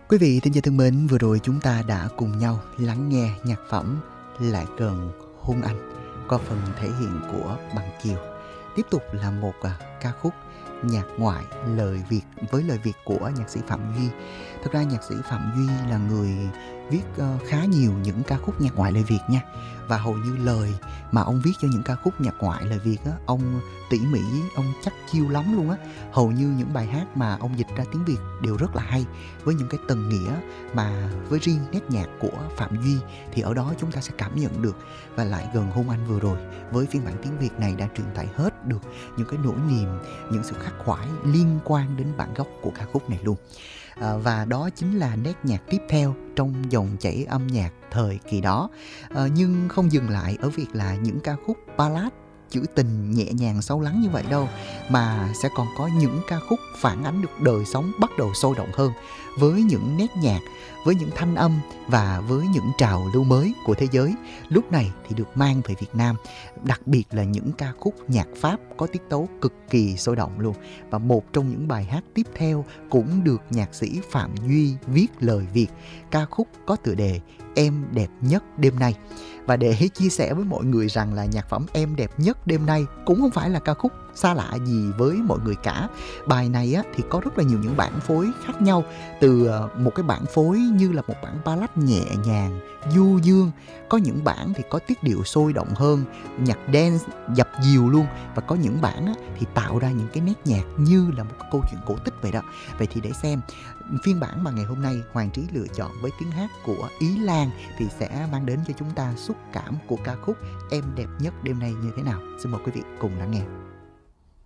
Quý vị thính giả thân mến, vừa rồi chúng ta đã cùng nhau lắng nghe nhạc phẩm Lại Gần Hôn Anh qua phần thể hiện của Bằng Kiều. Tiếp tục là một ca khúc nhạc ngoại lời Việt với lời Việt của nhạc sĩ Phạm Duy. Thực ra nhạc sĩ Phạm Duy là người viết khá nhiều những ca khúc nhạc ngoại lời Việt nha. Và hầu như lời mà ông viết cho những ca khúc nhạc ngoại lời Việt á, ông tỉ mỉ, ông chắc chiêu lắm luôn á. Hầu như những bài hát mà ông dịch ra tiếng Việt đều rất là hay, với những cái tầng nghĩa mà với riêng nét nhạc của Phạm Duy thì ở đó chúng ta sẽ cảm nhận được. Và Lại Gần Hôn Anh vừa rồi với phiên bản tiếng Việt này đã truyền tải hết được những cái nỗi niềm, những sự khắc khoải liên quan đến bản gốc của ca khúc này luôn. Và đó chính là nét nhạc tiếp theo trong dòng chảy âm nhạc thời kỳ đó. Nhưng không dừng lại ở việc là những ca khúc ballad trữ tình nhẹ nhàng sâu lắng như vậy đâu, mà sẽ còn có những ca khúc phản ánh được đời sống bắt đầu sôi động hơn, với những nét nhạc, với những thanh âm và với những trào lưu mới của thế giới lúc này thì được mang về Việt Nam, đặc biệt là những ca khúc nhạc Pháp có tiết tấu cực kỳ sôi động luôn. Và một trong những bài hát tiếp theo cũng được nhạc sĩ Phạm Duy viết lời Việt, ca khúc có tựa đề Em Đẹp Nhất Đêm Nay. Và để chia sẻ với mọi người rằng là nhạc phẩm Em Đẹp Nhất Đêm Nay cũng không phải là ca khúc xa lạ gì với mọi người cả. Bài này á, thì có rất là nhiều những bản phối khác nhau, từ một cái bản phối như là một bản ballad nhẹ nhàng, du dương, có những bản thì có tiết điệu sôi động hơn, nhạc dance dập dìu luôn, và có những bản á, thì tạo ra những cái nét nhạc như là một cái câu chuyện cổ tích vậy đó. Vậy thì để xem phiên bản mà ngày hôm nay Hoàng Trí lựa chọn với tiếng hát của Ý Lan thì sẽ mang đến cho chúng ta xúc cảm của ca khúc Em Đẹp Nhất Đêm Nay như thế nào. Xin mời quý vị cùng lắng nghe.